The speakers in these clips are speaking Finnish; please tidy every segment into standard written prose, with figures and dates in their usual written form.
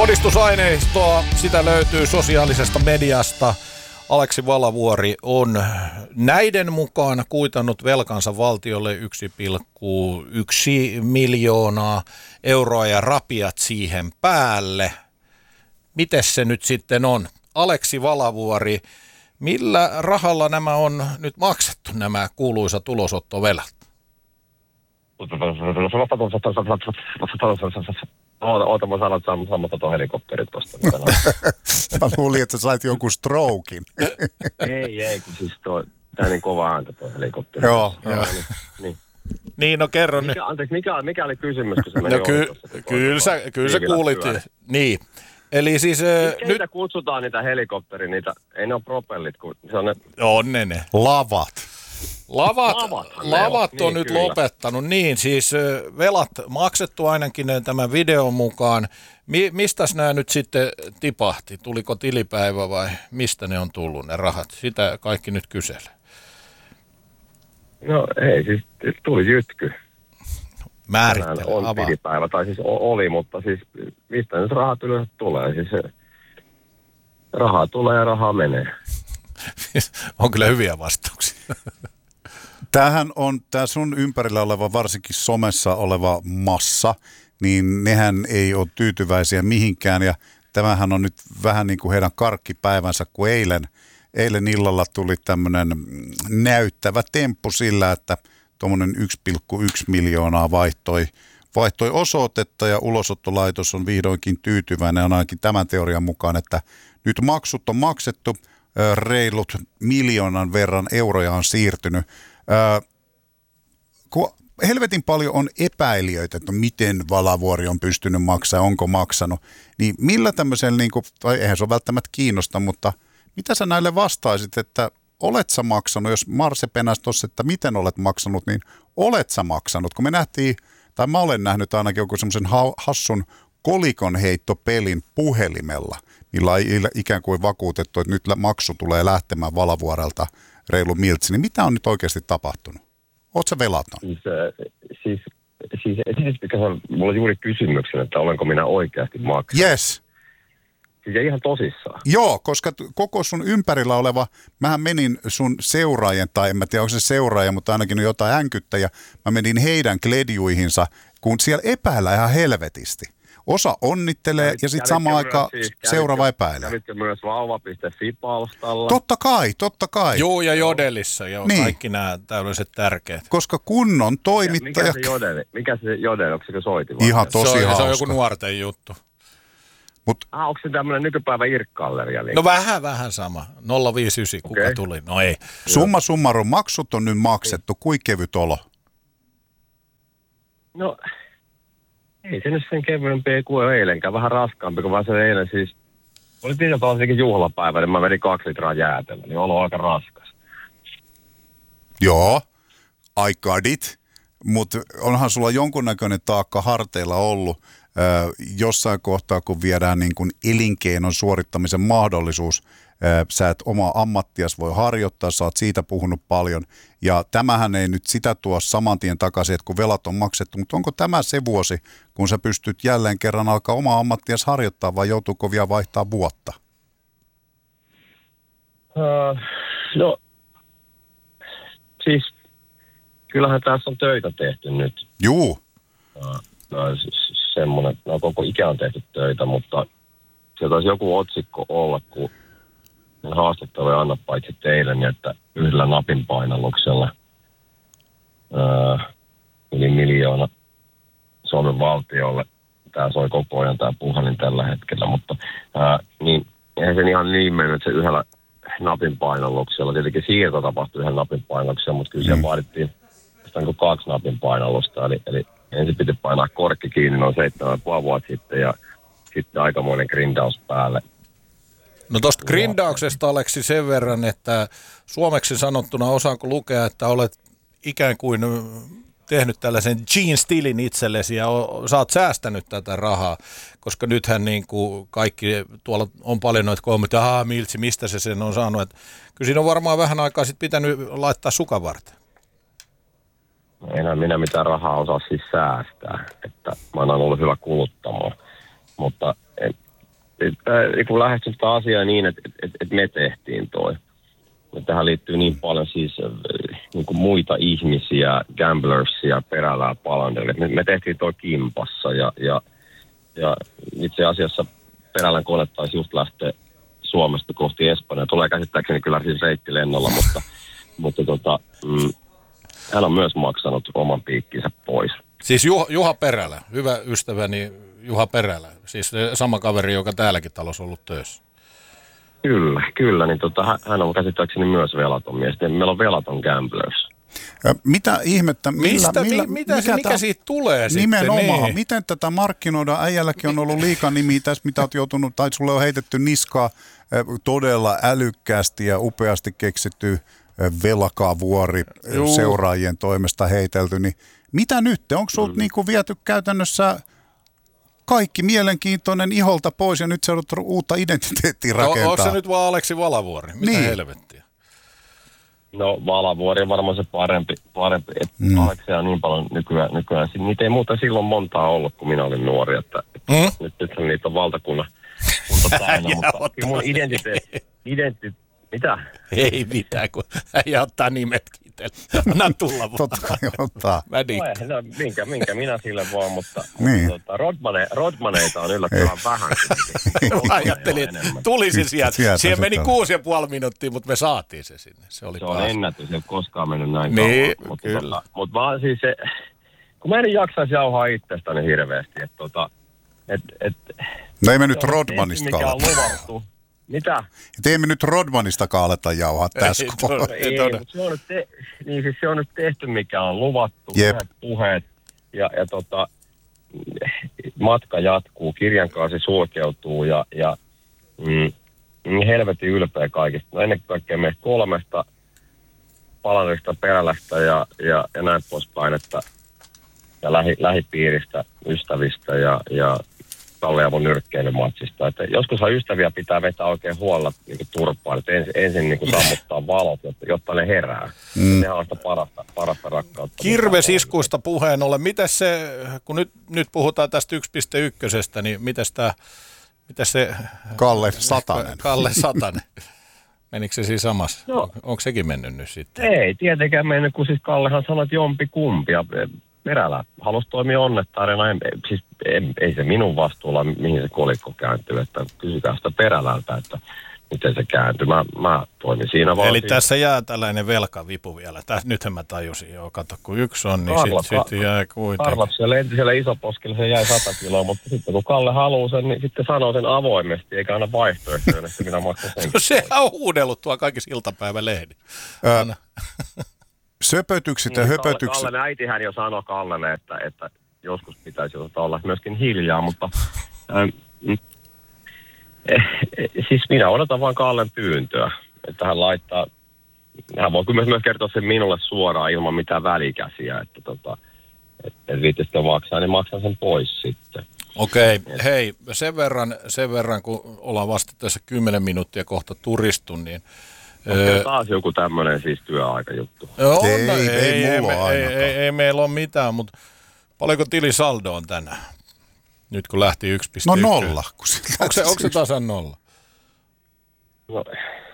Todistusaineistoa, sitä löytyy sosiaalisesta mediasta. Aleksi Valavuori on näiden mukaan kuitannut velkansa valtiolle 1,1 miljoonaa euroa ja rapiat siihen päälle. Mites se nyt sitten on? Aleksi Valavuori, millä rahalla nämä on nyt maksettu, nämä kuuluisat ulosottovelat? Oota, mä sanon samasta tuon helikopterin tuosta. Mä luulin, että sä sait jonkun strokin. Ei, kun siis tää niin kova ääntä tuo helikopteri. Joo. Niin, no kerro nyt. Anteeksi, mikä oli kysymys, kun se meni kyllä sä kuulit. Niin. Eli siis nyt kutsutaan niitä helikopteria, ei ne ole propellit, kun se on ne... On ne. Lavat on nyt kyllä lopettanut. Niin, siis velat maksettu ainakin tämän videon mukaan. Mistäs nämä nyt sitten tipahti? Tuliko tilipäivä vai mistä ne on tullut ne rahat? Sitä kaikki nyt kyselee. No ei, siis tuli jytky. Määrittele, on tilipäivä, tai siis oli, mutta siis mistä nyt rahat yleensä tulee? Siis rahaa tulee ja rahaa menee. On kyllä hyviä vastauksia. Tämähän on, tämä sun ympärillä oleva, varsinkin somessa oleva massa, niin nehän ei ole tyytyväisiä mihinkään, ja tämähän on nyt vähän niin kuin heidän karkkipäivänsä, kun eilen illalla tuli tämmöinen näyttävä temppu sillä, että tuommoinen 1,1 miljoonaa vaihtoi osoitetta, ja ulosottolaitos on vihdoinkin tyytyväinen, ainakin tämän teorian mukaan, että nyt maksut on maksettu, reilut miljoonan verran euroja on siirtynyt. Kun helvetin paljon on epäilijöitä, että miten Valavuori on pystynyt maksamaan, onko maksanut, niin millä tämmöisellä, tai eihän se ole välttämättä kiinnosta, mutta mitä sä näille vastaisit, että olet sä maksanut, jos Marse penäsi tuossa, että miten olet maksanut, niin olet sä maksanut, kun me nähtiin, tai mä olen nähnyt ainakin joku semmoisen hassun kolikonheittopelin puhelimella, millä on ikään kuin vakuutettu, että nyt maksu tulee lähtemään Valavuorelta reilu miltsi, niin mitä on nyt oikeasti tapahtunut? Oletko sä velaton? Siis mulla juuri kysymyksen, että olenko minä oikeasti maksanut? Yes. Siis ihan tosissaan. Joo, koska koko sun ympärillä oleva, mähän menin sun seuraajien, tai en mä tiedä, onko se seuraaja, mutta ainakin on jotain änkyttäjä, mä menin heidän kledjuihinsa, kun siellä epäillä ihan helvetisti. Osa onnittelee ja sitten samaan aikaan seuraava epäilee. Kävitkö myös vauva.fi-palstalla? Totta kai. Joo, ja Jodelissa, niin. Kaikki nämä täydelliset tärkeät. Koska kunnon toimittaja... Mikä se Jodel, onko se soiti? Ihan tosi hauska. Se on joku nuorten juttu. Onko se tämmöinen nykypäivä Irkkalleria? No vähän sama. 059, kuka tuli? No ei. Summa summarum, maksut on nyt maksettu. Kuin kevyt olo? No... Ei se nyt sen kevyempi kuin eilenkään, vähän raskaampi, kun vaan se eilen siis... Oli tietysti olisikin juhlapäivä, niin mä vedin 2 litraa jäätelöä, niin olo aika raskas. Joo, I got it, mutta onhan sulla jonkunnäköinen taakka harteilla ollut jossain kohtaa, kun viedään niin kuin elinkeinon suorittamisen mahdollisuus. Sä et omaa ammattias voi harjoittaa, sä oot siitä puhunut paljon. Ja tämähän ei nyt sitä tuo saman tien takaisin, että kun velat on maksettu, mutta onko tämä se vuosi, kun sä pystyt jälleen kerran alkaa omaa ammattias harjoittaa, vai joutuuko vielä vaihtaa vuotta? No, siis kyllähän tässä on töitä tehty nyt. Juu. Semmoinen, koko ikä on tehty töitä, mutta se taisi joku otsikko olla, kun haastatteluja anna paitsi teille, niin että yhdellä napin painalluksella yli 1 miljoona Suomen valtiolle. Tämä soi koko ajan tämä puhelin tällä hetkellä, mutta niin eihän sen ihan niin mennyt, että se yhdellä napin painalluksella. Tietenkin siirto tapahtui yhden napin painalluksella, mutta kyllä se vaadittiin 2 napin painallusta. Eli ensin piti painaa korkki kiinni noin 7,5 vuotta sitten ja sitten aikamoinen grindaus päälle. No tuosta grindauksesta, Aleksi, sen verran, että suomeksi sanottuna osaanko lukea, että olet ikään kuin tehnyt tällaisen jeans-stilin itsellesi ja sä oot säästänyt tätä rahaa, koska nythän niin kuin kaikki, tuolla on paljon noita kommentteja, miltsi, mistä se sen on saanut, että kyllä siinä on varmaan vähän aikaa sitten pitänyt laittaa sukavarteen. Enää minä mitään rahaa osaa siis säästää, että mä oon ollut hyvä kuluttamaan, mutta Kun lähestyn sitä asiaa niin, että me tehtiin toi. Tähän liittyy niin paljon siis niin kuin muita ihmisiä, gamblersia, Perälää, Palanderille. Me tehtiin toi kimpassa ja itse asiassa Perälän kone taisi just lähteä Suomesta kohti Espanjaa. Tulee käsittääkseni kyllä siis reittilennolla, mutta hän on myös maksanut oman piikkinsä pois. Siis Juha Perälä, hyvä ystäväni Juha Perälä, siis sama kaveri, joka täälläkin talossa on ollut töissä. Kyllä, niin hän on käsittääkseni myös velaton mies. Meillä on velaton gamblers. Mitä ihmettä? Mikä siitä tulee sitten? Nimenomaan. Niin. Miten tätä markkinoidaan? Äijälläkin on ollut liikanimi tässä, mitä olet joutunut, tai sulle on heitetty niskaa todella älykkäästi ja upeasti keksitty velkavuori seuraajien toimesta heitelty. Niin mitä nyt? Onko sinulta niinku viety käytännössä kaikki mielenkiintoinen iholta pois ja nyt se on uutta identiteettiä rakentaa? Onko se nyt vaan Aleksi Valavuori? Mitä helvettiä? No Valavuori on varmaan se parempi. Aleksia on niin paljon nykyään. Niitä ei muuta silloin montaa ollut, kun minä olin nuori. Että nythän niitä on valtakunnan täynnä, mutta kyllä mun identiteetti. Mitä? Ei mitään, kun äijä ottaa nimetkin itselle. Anna tulla vaan. Totta kai ottaa. No, minkä minä sille vaan, mutta niin. Rodmaneita on yllättävän vähän. Ajattelin, että tulisi sieltä. Siihen meni 6,5 minuuttia, mutta me saatiin se sinne. Se on ennätys, ei ole koskaan mennyt näin niin, kauan. Kyllä. Mutta vaan siis se, kun mä en jaksaisi jauhaa itsestäni hirveästi, no ei me nyt Rodmanista luvattu. Mitä? Et emme nyt Rodmanistakaan aleta jauhaa tässä. Se on nyt tehty, mikä on luvattu, puheet ja matka jatkuu, kirjankausi sulkeutuu ja helvetin ylpeä kaikista. No ennen kaikkea meistä 3, Palanderista, Perälästä ja näin poispäin, ja lähipiiristä, ystävistä ja Kalle ja mun nyrkkeilymatsista. Että joskushan ystäviä pitää vetää oikein huolella niin turpaan, että ensin niin sammuttaa valot, jotta ne herää. Sehän on sitä parasta rakkautta. Kirvesiskuista puheen ollen, miten se, kun nyt puhutaan tästä 1.1, niin miten se... Kalle Satanen. Kalle Satanen. Menikö se siinä samassa? No, onko sekin mennyt nyt sitten? Ei tietenkään mennyt, kun siis Kallehan sanoi, että jompi kumpia. Perälä halusi toimia onnettaarina. Ei se minun vastuulla, mihin se kolikko kääntyy. Että kysykää sitä Perälältä, että miten se kääntyy. Mä toimin siinä vaan. Eli tässä jää tällainen velkavipu vielä. Nythän mä tajusin jo. Kato, kun yksi on, niin sitten jää kuitenkin. Karlapsella entisellä Isoposkella se jäi 100 kiloa, mutta sitten kun Kalle haluaa sen, niin sitten sanoo sen avoimesti, eikä aina vaihtoehtoja, että minä maksan sen. Sehän on huudellut tuolla kaikissa iltapäivälehdi. Söpötykset ja höpötykset. Kallen äitihän jo sanoi Kallelle, että joskus pitäisi olla myöskin hiljaa, mutta siis minä odotan vaan Kallen pyyntöä, että hän voi kyllä myös kertoa sen minulle suoraan ilman mitään välikäsiä, että viitti sitten maksaa, niin maksan sen pois sitten. Okei, hei, sen verran kun ollaan vasta tässä 10 minuuttia kohta turistun, niin onko taas joku tämmöinen siis työaikajuttu? Joo, ei meillä ole mitään, mutta paljonko tilisaldo on tänään? Nyt kun lähti 1.1. No 0. Onko se tasan 0? No,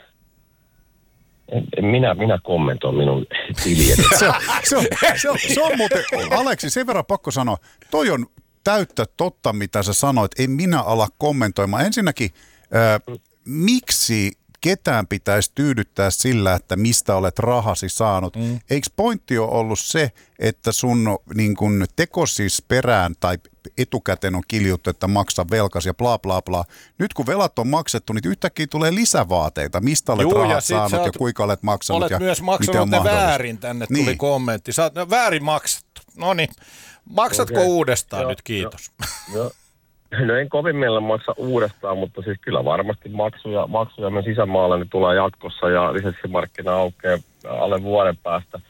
minä kommentoin minun tilieni. se on muuten, Aleksi, sen verran pakko sanoa, toi on täyttä totta, mitä sä sanoit. Ei minä ala kommentoimaan. Ensinnäkin, miksi ketään pitäisi tyydyttää sillä, että mistä olet rahasi saanut? Eikö pointti ole ollut se, että sun niin kun tekosis perään tai etukäteen on kiljuttu, että maksa velkas ja bla bla bla. Nyt kun velat on maksettu, niin yhtäkkiä tulee lisävaateita. Mistä olet rahat saanut ja kuinka olet maksanut olet ja myös maksanut ne väärin, tänne tuli kommentti. Sä oot väärin maksettu. No niin, maksatko uudestaan nyt, kiitos. No en kovin mielellä maksa uudestaan, mutta siis kyllä varmasti maksuja me sisämaalla niin tulee jatkossa ja lisäksi markkina aukeaa alle vuoden päästä.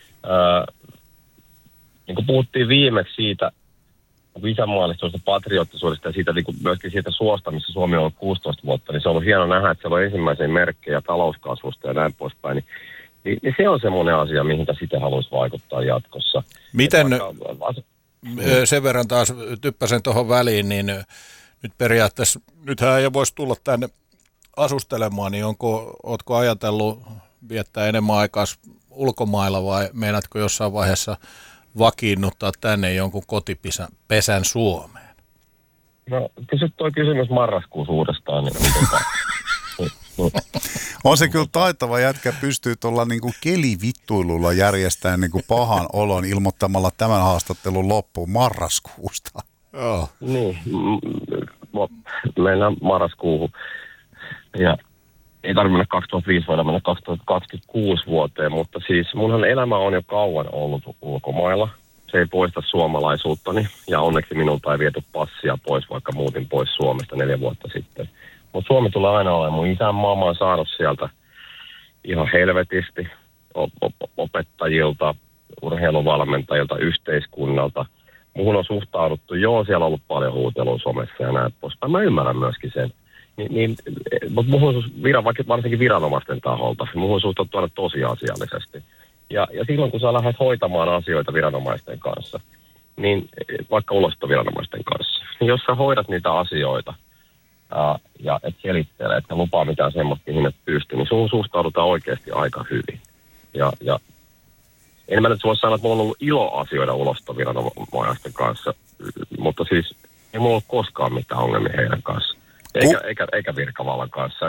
Niin kuin puhuttiin viimeksi siitä isänmaallisuudesta, patriottisuudesta ja siitä, niin kuin myöskin siitä suosta, missä Suomi on ollut 16 vuotta, niin se on ollut hieno nähdä, että siellä on ensimmäisiä merkkejä talouskasvusta ja näin poispäin. Niin se on semmoinen asia, mihinkä sitä haluaisi vaikuttaa jatkossa. Miten... Sen verran taas typpäsen tuohon väliin, niin nyt periaatteessa, nythän ei voisi tulla tänne asustelemaan, niin ootko ajatellut viettää enemmän aikaa ulkomailla vai meinaatko jossain vaiheessa vakiinnuttaa tänne jonkun kotipesän Suomeen? No, kysyt toi kysymys marraskuussa uudestaan. Niin on se kyllä taitava jätkä, pystyy tuolla niinku kelivittuilulla järjestämään niinku pahan olon ilmoittamalla tämän haastattelun loppuun marraskuusta. Joo. Niin, mennään marraskuuhun. Ja ei tarvitse mennä 2005, voidaan mennä 2026 vuoteen, mutta siis munhan elämä on jo kauan ollut ulkomailla. Se ei poista suomalaisuuttani ja onneksi minulta ei viety passia pois, vaikka muutin pois Suomesta 4 vuotta sitten. Mutta Suomi tulee aina olemaan mun isänmaa. Mä oon saanut sieltä ihan helvetisti opettajilta, urheiluvalmentajilta, yhteiskunnalta. Muhun on suhtauduttu, siellä on ollut paljon huutelua somessa ja näin poispäin. Mä ymmärrän myöskin sen. Mutta muhun varsinkin viranomaisten taholta, muhun suhtauduttu aina tosiasiallisesti. Ja silloin kun sä lähdet hoitamaan asioita viranomaisten kanssa, niin vaikka ulosottoviranomaisten kanssa, niin jos sä hoidat niitä asioita, ja et selittele, että lupaa mitään semmoista, mihin et pysty, niin sun suhtaudutaan oikeasti aika hyvin. Ja en mä nyt voi sanoa, että mulla on ollut ilo asioida ulosottoviranomaisten kanssa, mutta siis ei mulla ole koskaan mitään ongelmia heidän kanssa, eikä virkavallan kanssa.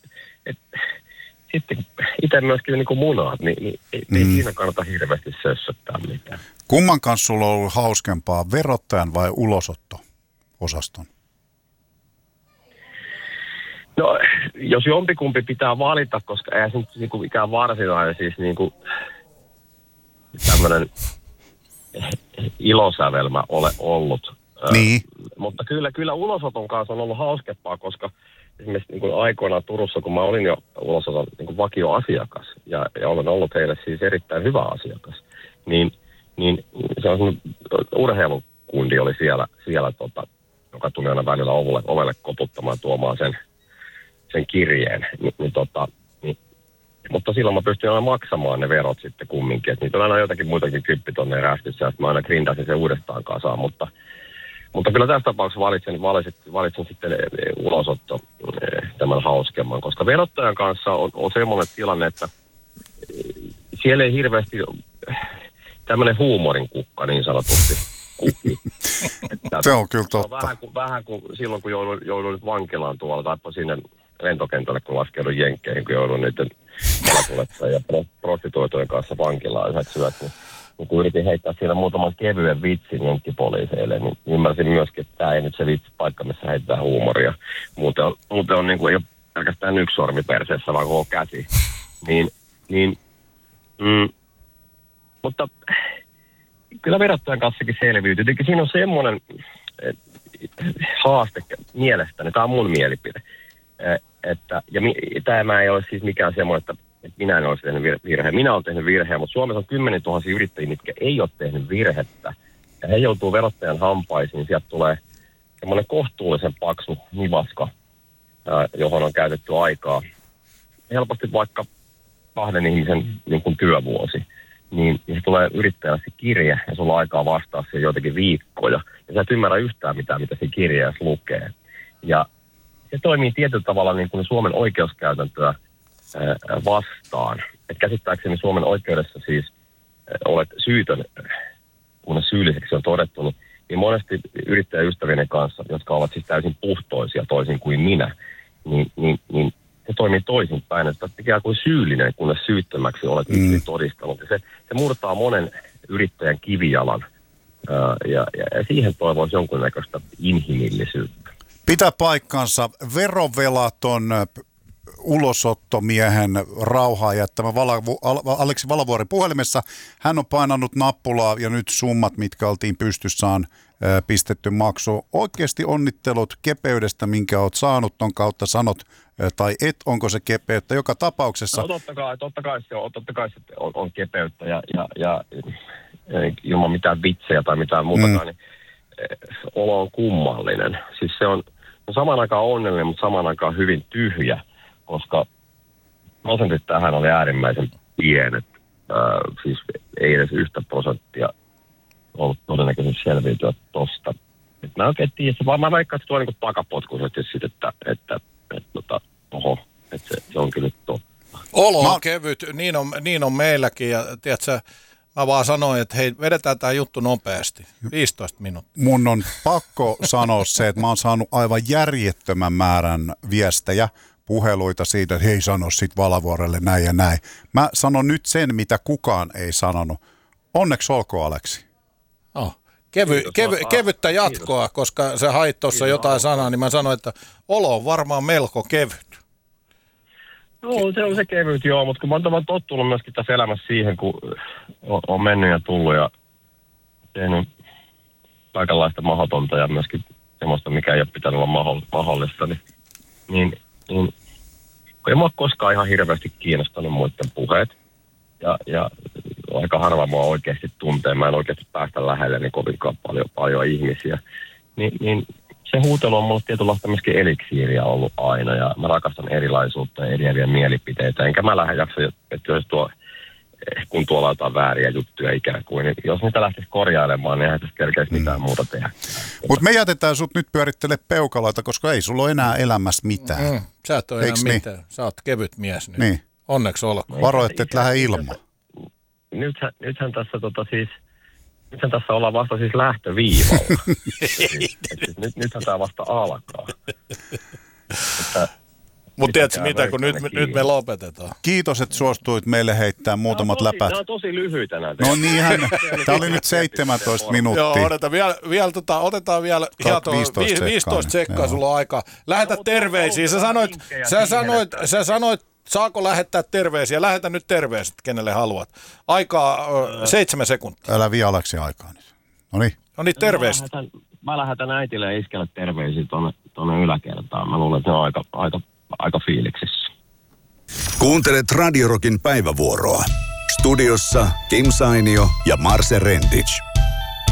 Sitten itse myöskin niin kuin munaat, niin ei siinä kannata hirveästi sössöttää mitään. Kumman kanssa sulla on ollut hauskempaa, verottajan vai ulosotto-osaston? No, jos jompikumpi pitää valita, koska eihän se nyt niinku ikään varsinainen siis niinku tämmöinen ilosävelmä ole ollut. Niin. Mutta kyllä ulosoton kanssa on ollut hauskempaa, koska esimerkiksi niin aikoinaan Turussa, kun mä olin jo ulosoton niin vakioasiakas ja olen ollut heille siis erittäin hyvä asiakas, niin se on urheilukundi oli siellä joka tuli aina välillä ovelle koputtamaan tuomaan sen kirjeen. Mutta silloin mä pystyin aina maksamaan ne verot sitten kumminkin. Et niitä on aina jotakin muitakin kymppitonneja rästissä, ja mä aina grindasin sen uudestaan kasaan. Mutta kyllä tässä tapauksessa valitsin sitten ulosotto tämän hauskemman, koska verottajan kanssa on semmoinen tilanne, että siellä ei hirveästi tämmöinen huumorin kukka niin sanotusti kuki. Se on kyllä totta. Vähän kuin silloin, kun jouduin nyt vankilaan tuolla, tai sinne lentokentälle, kun laskeudun jenkkeihin, kun joudun niiden salakuljettajien ja prostituoitujen kanssa vankilaan yhdet syöt, niin kun yritin heittää siellä muutaman kevyen vitsin jenkkipoliiseille, niin ymmärsin myöskin, että tämä ei nyt se paikka, missä heitetään huumoria. Muuten on niin kuin, ei ole pelkästään yksi sormi perseessä, vaan koko käsi. Mutta kyllä verottajan kanssakin selviytyy. Tietenkin siinä on semmoinen haaste mielestäni, tämä on mun mielipide, että tämä ei ole siis mikään semmoinen, että minä en olisi tehnyt virheen. Minä olen tehnyt virheen, mutta Suomessa on 10 000 yrittäjiä, mitkä ei ole tehnyt virhettä. Ja he joutuu verottajan hampaisiin. Sieltä tulee semmoinen kohtuullisen paksu nivaska, johon on käytetty aikaa. Helposti vaikka 2 ihmisen niin kuin työvuosi. Niin se tulee yrittäjälle se kirje ja sulla on aikaa vastaa siihen joitakin viikkoja. Ja sä et ymmärrä yhtään mitään, mitä se kirjeessä lukee. Ja se toimii tietyllä tavalla niin kuin Suomen oikeuskäytäntöä vastaan. Et käsittääkseni Suomen oikeudessa siis olet syytön, kunnes syylliseksi on todettu, niin monesti yrittäjäystävieni kanssa, jotka ovat siis täysin puhtoisia toisin kuin minä, niin se toimii toisinpäin, että ikään kuin syyllinen, kunnes syyttömäksi olet itse todistanut. Ja se murtaa monen yrittäjän kivijalan ja siihen toivoisi jonkunnäköistä inhimillisyyttä. Pitää paikkansa. Verovelaton ulosottomiehen rauhaa jättämä Aleksi Valavuori puhelimessa. Hän on painanut nappulaa ja nyt summat, mitkä oltiin pystyssä, on pistetty maksuun. Oikeasti onnittelut kepeydestä, minkä olet saanut ton kautta, sanot tai et, onko se kepeyttä joka tapauksessa? No totta kai se on kepeyttä ja ilman mitään vitsejä tai mitään muutakaan, niin olo on kummallinen. Siis se on samaan aikaan onnellinen, mutta samaan aikaan hyvin tyhjä, koska prosentit tähän oli äärimmäisen pienet. Siis ei edes 1% ollut todennäköisesti selviytyä tosta. mä oikein tiedä, vaan mä veikkaan, että tuo niin takapotkuisesti sitten, että se on kyllä totta. Olo on kevyt, niin on meilläkin ja tiedätkö, mä vaan sanoin, että hei, vedetään tämä juttu nopeasti, 15 minuuttia. Mun on pakko sanoa se, että mä oon saanut aivan järjettömän määrän viestejä, puheluita siitä, että hei sano sit Valavuorelle näin ja näin. Mä sanon nyt sen, mitä kukaan ei sanonut. Onneksi olkoon, Aleksi. Kevyttä jatkoa, koska sä hait tuossa jotain sanaa, niin mä sanoin, että olo on varmaan melko kevyt. No se on se kevyt, joo, mutta kun mä oon tottunut myöskin tässä elämässä siihen, kun on mennyt ja tullut ja tehnyt kaikenlaista mahdotonta ja myöskin semmoista, mikä ei ole pitänyt olla mahdollista, niin ei mua koskaan ihan hirveästi kiinnostanut muiden puheet. Ja aika harva mua oikeasti tuntee. Mä en oikeasti päästä lähelle niin kovinkaan paljon ihmisiä. Niin se huutelu on mulle tietynlaista myöskin eliksiiriä ollut aina. Ja mä rakastan erilaisuutta ja eriäviä mielipiteitä. Enkä mä lähde jaksa, että jos kun tuolla on jotain vääriä juttuja ikään kuin, niin jos niitä lähtisi korjailemaan, niin eihän tässä kerkeisi mitään muuta tehdä. Mutta me jätetään sut nyt pyörittele peukaloita, koska ei sulla ole enää elämässä mitään. Sä et ole enää mitään. Sä oot kevyt mies nyt. Niin. Onneksi olkoon. Varo, et lähde ilmaan. Nythän tässä nythän tässä ollaan vasta siis lähtöviivalla. Nythän tämä vasta alkaa. Mutta tiedätkö mitä, kun nyt me lopetetaan. Kiitos, että suostuit meille heittää muutamat läpät. Nämä on tosi lyhyitä näitä. No niinhän, tämä oli nyt 17 minuuttia. Joo, otetaan vielä 15 sekkaa, sulla on aikaa. Lähetä terveisiä. Sä sanoit, saako lähettää terveisiä? Lähetä nyt terveiset, kenelle haluat. Aikaa 7 sekuntia. Älä vie Aleksi aikaa nyt. No niin, terveiset. Mä lähetän äitille ja iskelle terveisiä tuonne yläkertaan. Mä luulen, että ne on aika fiiliksissä. Kuuntelet Radio Rockin päivävuoroa. Studiossa Kim Sainio ja Marse Rentich.